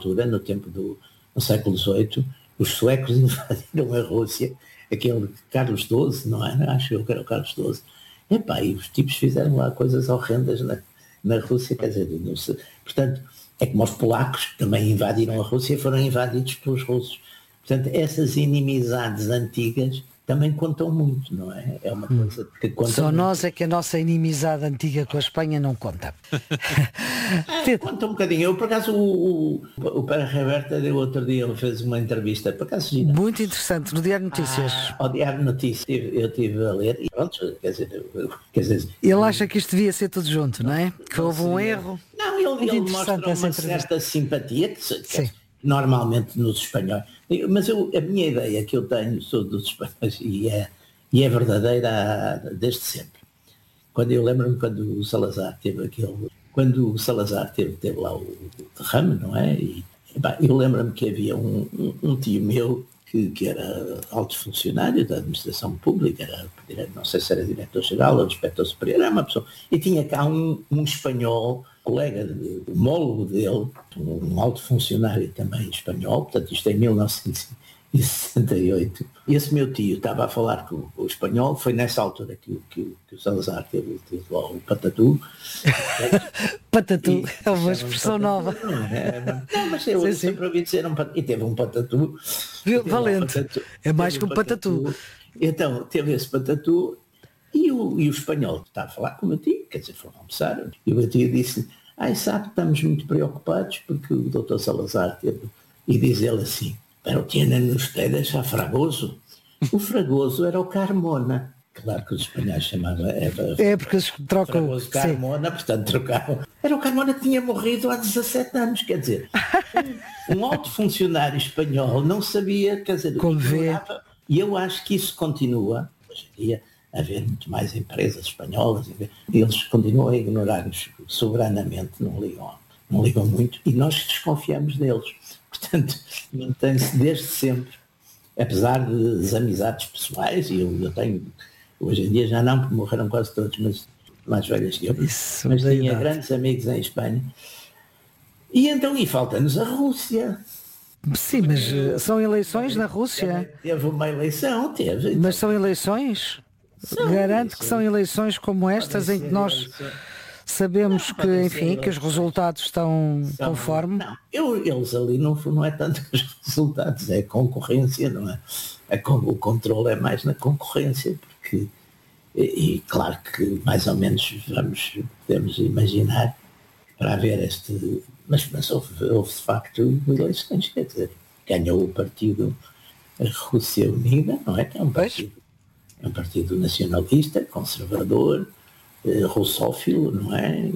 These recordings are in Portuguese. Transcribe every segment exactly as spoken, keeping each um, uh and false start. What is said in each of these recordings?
altura, no tempo do no século dezoito, os suecos invadiram a Rússia, aquele Carlos doze, não é? Acho eu que era o Carlos doze. Epá, e os tipos fizeram lá coisas horrendas na, na Rússia, quer dizer, não sei, portanto, é como os polacos que também invadiram a Rússia, foram invadidos pelos russos. Portanto, essas inimizades antigas também contam muito, não é? É uma coisa que conta Só muito. nós é que a nossa inimizade antiga com a Espanha não conta. É, conta um bocadinho. Eu, por acaso, o, o, o Pere Reberta, deu outro dia, ele fez uma entrevista, por acaso, gira. Muito interessante, no Diário Notícias. Ah, ao Diário Notícias, eu estive a ler, e pronto, quer dizer, eu, quer dizer... Ele acha que isto devia ser tudo junto, não é? Que não houve um seria... erro. Não, ele, ele mostra uma certa simpatia, que, que normalmente nos espanhóis... Mas eu, a minha ideia que eu tenho sobre os espanhóis, e é, e é verdadeira desde sempre. Quando eu lembro-me quando o Salazar teve aquele... Quando o Salazar teve, teve lá o derrame, não é? E, epá, eu lembro-me que havia um, um, um tio meu que, que era alto funcionário da administração pública, era, não sei se era diretor-geral ou inspetor superior, era uma pessoa, e tinha cá um, um espanhol, colega, homólogo dele, um alto funcionário também espanhol, portanto isto é em mil novecentos e sessenta e oito. E esse meu tio estava a falar com o espanhol, foi nessa altura que, que, que o Salazar teve, teve lá o patatu. Patatu, e, é uma expressão nova. Não, é, não, mas eu sim, sempre sim. ouvi dizer um patatu, e teve um patatu. Valente, um patatu, é mais que um patatu. patatu. Então, teve esse patatu, e o, e o espanhol estava a falar com o meu tio, quer dizer, foram almoçar, e o meu tio disse, ai, sabe, estamos muito preocupados, porque o doutor Salazar teve, e diz ele assim, pero tienen ustedes a Fragoso. O Fragoso era o Carmona. Claro que os espanhóis chamavam... Era, é, porque eles trocam... Fragoso Carmona, sim. Portanto trocavam. Era o Carmona que tinha morrido há dezassete anos, quer dizer. Um, um alto funcionário espanhol não sabia, quer dizer... Como vê. E eu acho que isso continua. Hoje em dia, haver muito mais empresas espanholas. Eles continuam a ignorar-nos soberanamente, não ligam, não ligam muito. E nós desconfiamos deles. Portanto, mantém-se desde sempre, apesar das amizades pessoais, e eu, eu tenho, hoje em dia já não, porque morreram quase todos, mas mais velhas que eu, Isso, mas tinha idade. Grandes amigos em Espanha. E então, e falta-nos a Rússia. Sim, mas uh, são eleições na Rússia? Teve uma eleição, teve. Então. Mas são eleições? São Garante eleições. Que são eleições como estas, em que nós... Eleições. Sabemos não, que, enfim, que os resultados estão São, conforme. Não, eu, eles ali não, não é tanto os resultados, é concorrência, não é? é o controle é mais na concorrência, porque, e, e claro que mais ou menos vamos, podemos imaginar, para haver este, mas, mas houve, houve de facto eleições, quer dizer, ganhou o partido Rússia Unida, não é? Que é um partido, é um partido nacionalista, conservador, russófilo, não é?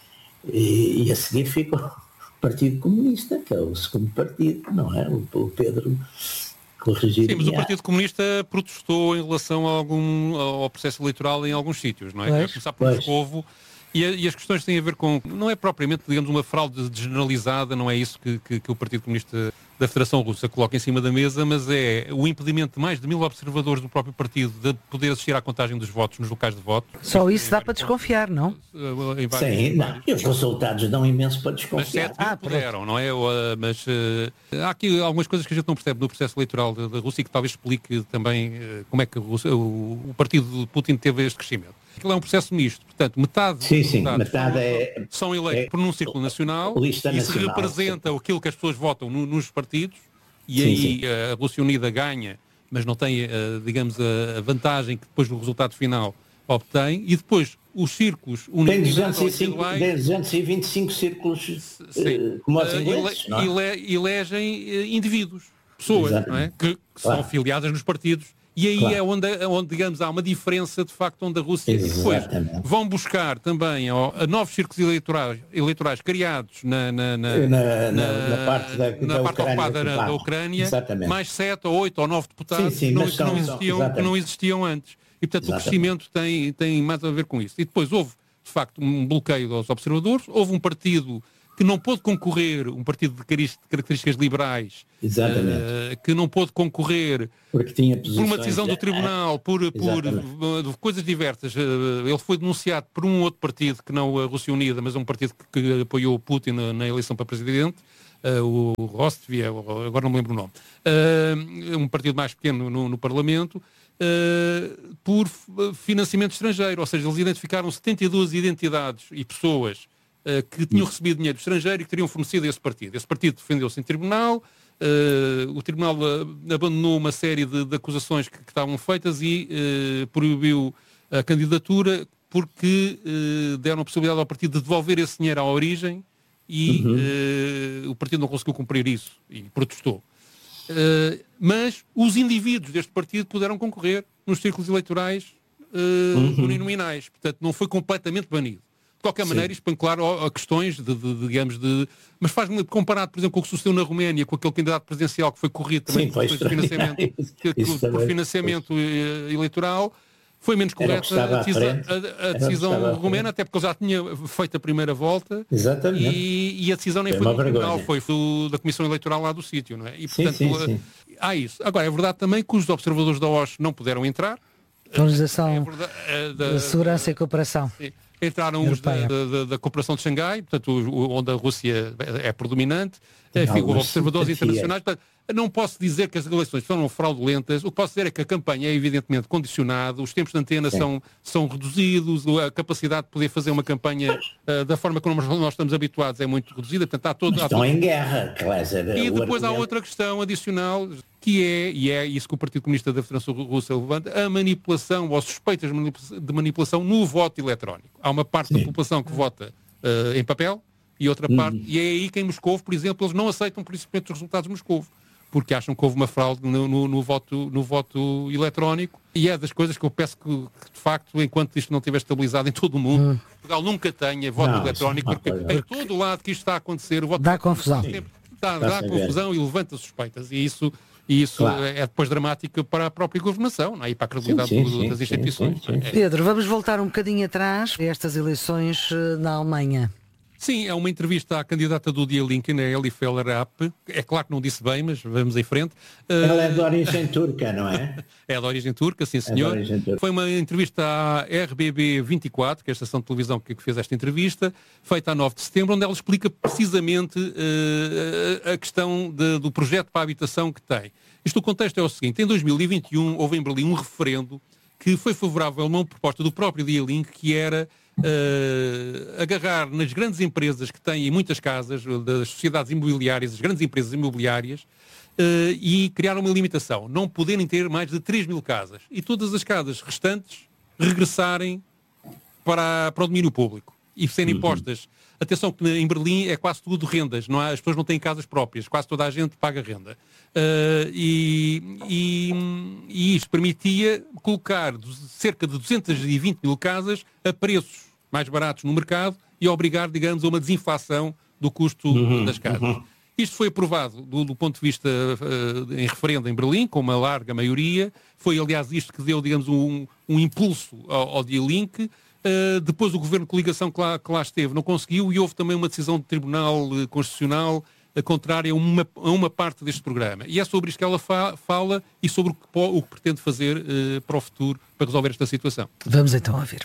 E, e a seguir fica o Partido Comunista, que é o segundo partido, não é? O, o Pedro corrigiria. Sim, mas o Partido Comunista protestou em relação a algum, ao processo eleitoral em alguns sítios, não é? Pois, a começar por Moscovo, e, e as questões têm a ver com, não é propriamente, digamos, uma fraude generalizada, não é isso que, que, que o Partido Comunista da Federação Russa coloca em cima da mesa, mas é o impedimento de mais de mil observadores do próprio partido de poder assistir à contagem dos votos nos locais de voto. Só isso dá para desconfiar, não? Sim, não. E os resultados dão imenso para desconfiar. Mas sete ah, puderam, não é? Mas uh, há aqui algumas coisas que a gente não percebe no processo eleitoral da, da Rússia e que talvez explique também uh, como é que a Rússia, o, o partido de Putin teve este crescimento. Aquilo é um processo misto, portanto, metade, sim, sim, metade são, é, são eleitos é, por um círculo nacional e nacional, se representa sim. aquilo que as pessoas votam no, nos partidos, e sim, aí sim. a Rússia Unida ganha, mas não tem, uh, digamos, a vantagem que depois do resultado final obtém, e depois os círculos uninominais... Tem duzentos e vinte e cinco círculos uh, como os ingleses, uh, ele, é? ele, elegem uh, indivíduos, pessoas, não é? que, que claro. são afiliadas nos partidos. E aí claro. é onde, onde, digamos, há uma diferença, de facto, onde a Rússia... Exatamente. Depois vão buscar também ó, a novos círculos eleitorais, eleitorais criados na, na, na, na, na, na parte, da, na da parte Ucrânia, ocupada da Ucrânia, exatamente. mais sete ou oito ou nove deputados sim, sim, que, não, que, não existiam, que não existiam antes. E, portanto, exatamente. O crescimento tem, tem mais a ver com isso. E depois houve, de facto, um bloqueio aos observadores, houve um partido... que não pôde concorrer, um partido de características liberais, uh, que não pôde concorrer porque tinha por uma decisão do tribunal, por, por uh, coisas diversas. Uh, ele foi denunciado por um outro partido, que não a Rússia Unida, mas um partido que, que apoiou Putin na, na eleição para presidente, uh, o Rostvia, agora não me lembro o nome, uh, um partido mais pequeno no, no Parlamento, uh, por financiamento estrangeiro, ou seja, eles identificaram setenta e duas identidades e pessoas uh, que tinham recebido dinheiro estrangeiro e que teriam fornecido a esse partido. Esse partido defendeu-se em tribunal, uh, o tribunal uh, abandonou uma série de, de acusações que, que estavam feitas e uh, proibiu a candidatura porque uh, deram a possibilidade ao partido de devolver esse dinheiro à origem e uhum. uh, o partido não conseguiu cumprir isso e protestou. Uh, mas os indivíduos deste partido puderam concorrer nos círculos eleitorais uh, uhum. uninominais. Portanto, não foi completamente banido. De qualquer Sim. maneira, isto põe claro a, a questões de, de, de, digamos, de... Mas faz-me, comparado, por exemplo, com o que sucedeu na Roménia, com aquele candidato presidencial que foi corrido também Sim, por financiamento, que, que, por financiamento eleitoral, foi menos correta a decisão, a, a decisão romena, até porque ele já tinha feito a primeira volta. Exatamente. E, e a decisão nem foi, foi do tribunal, foi do, da Comissão Eleitoral lá do sítio, não é? E, portanto, sim, sim, sim. há isso. Agora, é verdade também que os observadores da O S C E não puderam entrar. Organização é verdade, da, da Segurança e Cooperação. Sim. Entraram Europeia. os da, da, da Cooperação de Xangai, portanto, onde a Rússia é predominante, enfim, os observadores internacionais. Portanto, não posso dizer que as eleições foram fraudulentas, o que posso dizer é que a campanha é evidentemente condicionada, os tempos de antena são, são reduzidos, a capacidade de poder fazer uma campanha uh, da forma como nós estamos habituados é muito reduzida, portanto há todo... Mas há estão todo... em guerra, Cléser. E depois há outra questão adicional, que é, e é isso que o Partido Comunista da Federação Russa levanta, a manipulação ou suspeitas de manipulação no voto eletrónico. Há uma parte Sim. da população que vota uh, em papel e outra parte, uhum. e é aí que em Moscovo, por exemplo, eles não aceitam principalmente os resultados de Moscovo, porque acham que houve uma fraude no, no, no, voto, no voto eletrónico, e é das coisas que eu peço que, que de facto, enquanto isto não estiver estabilizado em todo o mundo, hum. Portugal nunca tenha voto não, eletrónico, porque não, em todo o lado que isto está a acontecer, o voto dá confusão. Sempre dá, dá confusão e levanta suspeitas, e isso, e isso claro. é depois dramático para a própria governação, não é? E para a credibilidade sim, sim, das instituições. Sim, sim, sim. Pedro, vamos voltar um bocadinho atrás a estas eleições na Alemanha. Sim, é uma entrevista à candidata do Die Linken, a Eli Feller-Rapp. É claro que não disse bem, mas vamos em frente. Ela é de origem turca, não é? É de origem turca, sim senhor. É turca. Foi uma entrevista à R B B vinte e quatro, que é a estação de televisão que fez esta entrevista, feita a nove de setembro, onde ela explica precisamente uh, a questão de, do projeto para a habitação que tem. Isto, o contexto é o seguinte: em dois mil e vinte e um houve em Berlim um referendo que foi favorável a uma proposta do próprio Die Linke, que era Uh, agarrar nas grandes empresas que têm muitas casas, das sociedades imobiliárias, as grandes empresas imobiliárias, uh, e criar uma limitação, não poderem ter mais de três mil casas, e todas as casas restantes regressarem para, para o domínio público e serem uhum. impostas. Atenção que em Berlim é quase tudo rendas, não há, as pessoas não têm casas próprias, quase toda a gente paga renda. Uh, e, e, e isto permitia colocar cerca de duzentas e vinte mil casas a preços mais baratos no mercado e obrigar, digamos, a uma desinflação do custo uhum, das casas. Uhum. Isto foi aprovado do, do ponto de vista uh, em referendo em Berlim, com uma larga maioria. Foi, aliás, isto que deu, digamos, um, um impulso ao, ao Die Linke. Uh, depois o governo de coligação que lá, que lá esteve não conseguiu, e houve também uma decisão do Tribunal uh, Constitucional uh, contrária a uma, a uma parte deste programa. E é sobre isto que ela fa- fala e sobre o que, o que pretende fazer uh, para o futuro para resolver esta situação. Vamos então ouvir.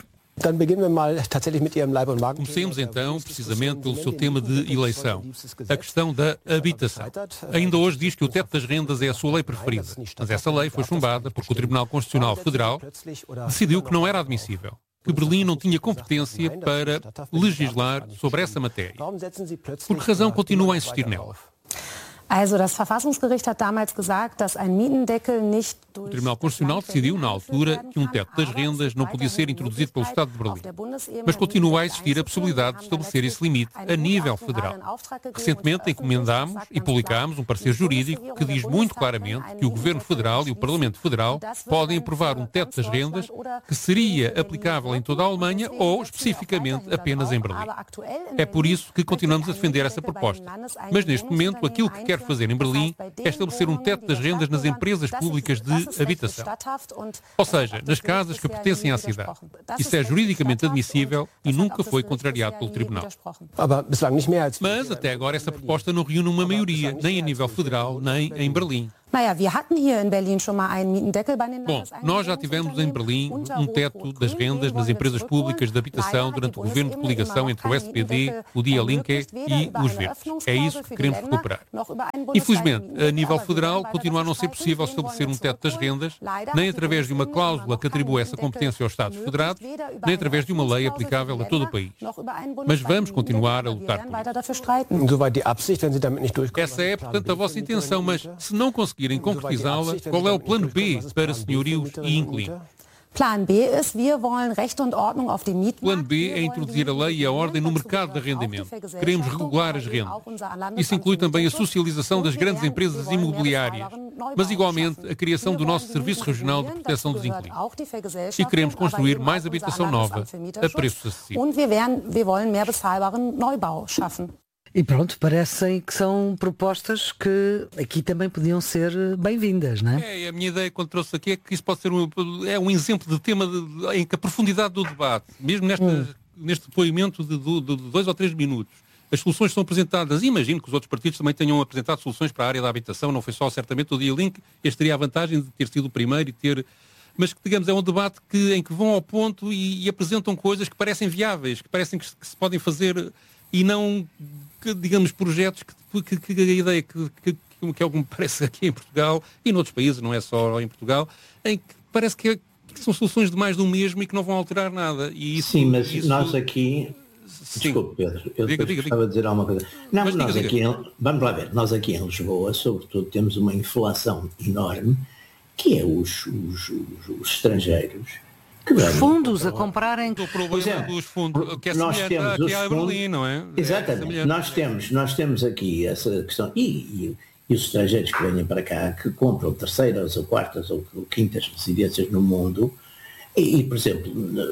Comecemos então, precisamente, pelo seu tema de eleição, a questão da habitação. Ainda hoje diz que o teto das rendas é a sua lei preferida, mas essa lei foi chumbada porque o Tribunal Constitucional Federal decidiu que não era admissível, que Berlim não tinha competência para legislar sobre essa matéria. Por que razão continua a insistir nela? Also, das Verfassungsgericht hat damals gesagt, dass ein Mietendeckel nicht O Tribunal Constitucional decidiu, na altura, que um teto das rendas não podia ser introduzido pelo Estado de Berlim. Mas continua a existir a possibilidade de estabelecer esse limite a nível federal. Recentemente encomendámos e publicámos um parecer jurídico que diz muito claramente que o Governo Federal e o Parlamento Federal podem aprovar um teto das rendas que seria aplicável em toda a Alemanha ou, especificamente, apenas em Berlim. É por isso que continuamos a defender essa proposta. Mas, neste momento, aquilo que quer fazer em Berlim é estabelecer um teto das rendas nas empresas públicas de habitação. Ou seja, nas casas que pertencem à cidade. Isso é juridicamente admissível e nunca foi contrariado pelo Tribunal. Mas, até agora, essa proposta não reúne uma maioria, nem a nível federal, nem em Berlim. Bom, nós já tivemos em Berlim um teto das rendas nas empresas públicas de habitação durante o governo de coligação entre o S P D, o Die Linke e os Verdes. É isso que queremos recuperar. Infelizmente, a nível federal, continua a não ser possível estabelecer um teto das rendas, nem através de uma cláusula que atribua essa competência aos Estados Federados, nem através de uma lei aplicável a todo o país. Mas vamos continuar a lutar por isso. Essa é, portanto, a vossa intenção, mas se não conseguirem concretizá-la, qual é o plano B para senhorios e inquilinos? Plan B ist, wir wollen Recht und Ordnung auf dem Mietmarkt. Plano B é introduzir a lei e a ordem no mercado de arrendamento. Queremos regular as rendas. Isso inclui também a socialização das grandes empresas imobiliárias, mas igualmente a criação do nosso Serviço Regional de Proteção dos Inquilinos. E queremos construir mais habitação nova a preços acessíveis. Und wir werden, wir wollen mehr bezahlbaren Neubau schaffen. E pronto, parecem que são propostas que aqui também podiam ser bem-vindas, não é? É, a minha ideia quando trouxe aqui é que isso pode ser um, é um exemplo de tema de, em que a profundidade do debate, mesmo nesta, hum. neste depoimento de, de, de dois ou três minutos, as soluções são apresentadas, e imagino que os outros partidos também tenham apresentado soluções para a área da habitação, não foi só certamente o Die Linke, este teria a vantagem de ter sido o primeiro e ter... Mas que, digamos, é um debate que, em que vão ao ponto e, e apresentam coisas que parecem viáveis, que parecem que, que se podem fazer e não... Que, digamos, projetos que, que, que a ideia que, que, que algo me parece aqui em Portugal e noutros países, não é só em Portugal, em que parece que, é, que são soluções de mais do mesmo e que não vão alterar nada. E isso, Sim, mas isso... nós aqui... Sim. Desculpe, Pedro, eu diga, diga, gostava diga. de dizer alguma coisa. Não, mas nós diga, aqui, diga. Vamos lá ver, nós aqui em Lisboa, sobretudo, temos uma inflação enorme, que é os, os, os, os estrangeiros, que os fundos a comprarem. O problema é, dos fundos, que é nós temos aqui a Berlim, não é? Exatamente. É nós, temos, nós temos aqui essa questão. E, e, e os estrangeiros que venham para cá, que compram terceiras ou quartas ou, ou quintas residências no mundo, e, e por exemplo,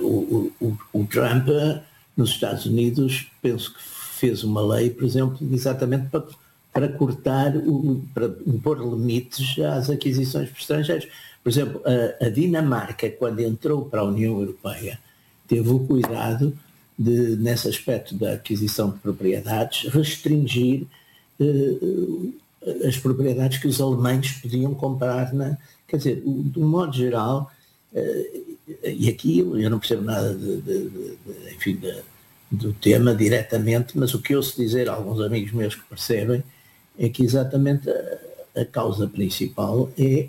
o, o, o Trump nos Estados Unidos, penso que fez uma lei, por exemplo, exatamente para, para cortar, o, para impor limites às aquisições por estrangeiros. Por exemplo, a, a Dinamarca, quando entrou para a União Europeia, teve o cuidado de, nesse aspecto da aquisição de propriedades, restringir uh, as propriedades que os alemães podiam comprar. Na, quer dizer, de um modo geral, uh, e aqui eu não percebo nada de, de, de, de, enfim, de, do tema diretamente, mas o que eu ouço dizer a alguns amigos meus que percebem é que exatamente a, a causa principal é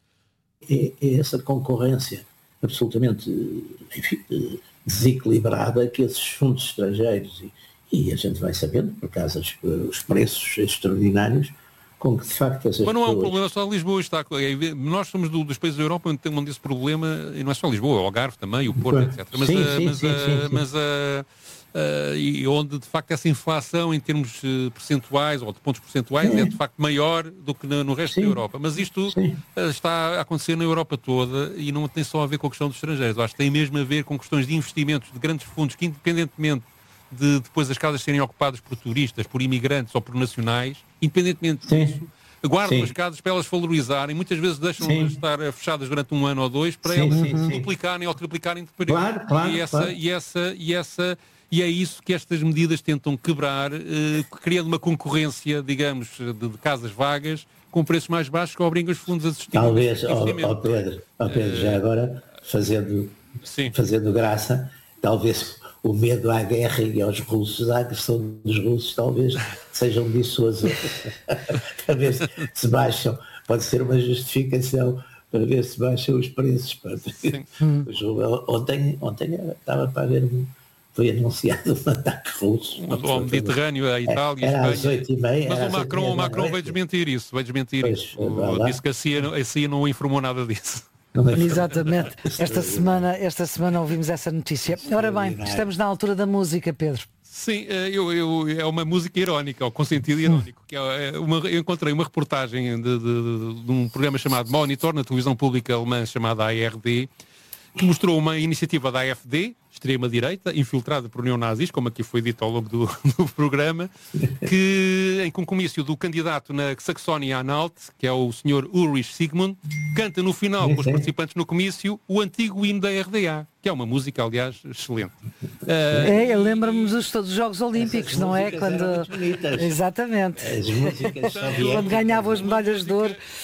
É, é essa concorrência absolutamente, enfim, desequilibrada que esses fundos estrangeiros, e, e a gente vai sabendo, por causa dos os preços extraordinários, com que de facto essas Mas não pessoas... é um problema só Lisboa, está, nós somos do, dos países da Europa onde temos esse problema, e não é só Lisboa, é o Algarve também, o Porto, etcétera. Mas, sim, a, sim, mas, sim, a, sim, sim. mas a, Uh, e onde de facto essa inflação em termos uh, percentuais ou de pontos percentuais sim. é de facto maior do que no, no resto sim. da Europa. Mas isto uh, está a acontecer na Europa toda e não tem só a ver com a questão dos estrangeiros. Eu acho que tem mesmo a ver com questões de investimentos de grandes fundos que, independentemente de depois as casas serem ocupadas por turistas, por imigrantes ou por nacionais, independentemente sim. disso, guardam sim. as casas para elas valorizarem, muitas vezes deixam-nas estar fechadas durante um ano ou dois para sim, elas sim, duplicarem sim. ou triplicarem de período. Claro, claro, e essa, claro. e essa, e essa E é isso que estas medidas tentam quebrar, eh, criando uma concorrência, digamos, de, de casas vagas, com preços mais baixos que obrigam os fundos a assistir. Talvez, ó oh, oh Pedro, oh Pedro uh, já agora, fazendo, fazendo graça, talvez o medo à guerra e aos russos, a agressão dos russos, talvez sejam dissuasores. Para ver se, se baixam, pode ser uma justificação para ver se baixam os preços. Para... Ontem, ontem estava para ver um... Foi anunciado um ataque russo. Ao Mediterrâneo, a Itália, era às oito e meia. Mas o Macron, o Macron veio desmentir isso, veio desmentir pois, isso. O, disse que a C I A, a C I A não informou nada disso. Exatamente. Esta semana, esta semana ouvimos essa notícia. Ora bem, estamos na altura da música, Pedro. Sim, eu, eu, é uma música irónica, ou com sentido irónico. Que é uma, eu encontrei uma reportagem de, de, de, de um programa chamado Monitor, na televisão pública alemã chamada A R D, que mostrou uma iniciativa da A F D, extrema-direita, infiltrada por neonazis, como aqui foi dito ao longo do, do programa, que em um comício do candidato na Saxónia-Anhalt, que é o senhor Ulrich Sigmund, canta no final com os participantes no comício o antigo hino da R D A, que é uma música, aliás, excelente. Uh, é, eu lembro-me dos todos os Jogos Olímpicos, não é? Quando... Exatamente. As músicas quando ganhavam as medalhas de ouro.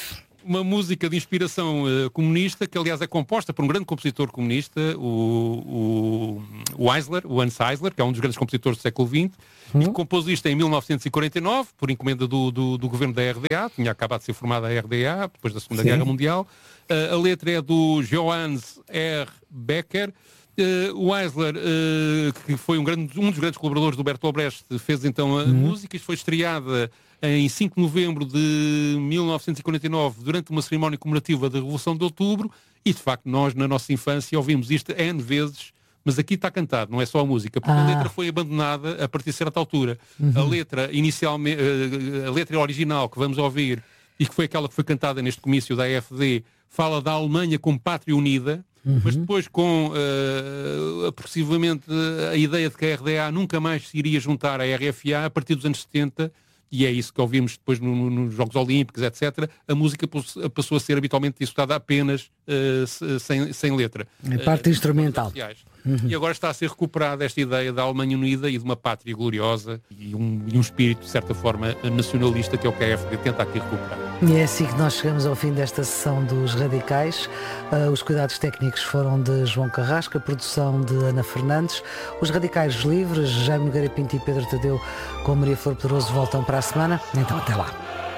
uma música de inspiração uh, comunista, que aliás é composta por um grande compositor comunista, o, o, o Eisler, o Hans Eisler, que é um dos grandes compositores do século vinte, uhum. e que compôs isto em mil novecentos e quarenta e nove, por encomenda do, do, do governo da R D A, tinha acabado de ser formada a R D A, depois da Segunda Sim. Guerra Mundial. Uh, a letra é do Johannes R. Becker. Uh, o Eisler, uh, que foi um, grande, um dos grandes colaboradores do Bertolt Brecht, fez então a uhum. música. Isto foi estreada em cinco de novembro de mil novecentos e quarenta e nove, durante uma cerimónia comemorativa da Revolução de Outubro, e de facto nós, na nossa infância, ouvimos isto N vezes, mas aqui está cantado, não é só a música, porque ah. a letra foi abandonada a partir de certa altura. Uhum. A letra inicialmente, a letra original que vamos ouvir, e que foi aquela que foi cantada neste comício da A F D, fala da Alemanha como pátria unida, uhum. mas depois com uh, aproximadamente a ideia de que a R D A nunca mais se iria juntar à R F A a partir dos anos setenta, e é isso que ouvimos depois no, no, nos Jogos Olímpicos, etcétera, a música passou a ser habitualmente executada apenas uh, sem, sem letra. A parte uh, instrumental. Uhum. E agora está a ser recuperada esta ideia da Alemanha unida e de uma pátria gloriosa e um, e um espírito, de certa forma, nacionalista, que é o que a F D tenta aqui recuperar. E é assim que nós chegamos ao fim desta sessão dos Radicais. Uh, os cuidados técnicos foram de João Carrasco, a produção de Ana Fernandes. Os Radicais Livres, Jaime Nogueira Pinto e Pedro Tadeu com Maria Flor Poderoso voltam para a semana. Então até lá.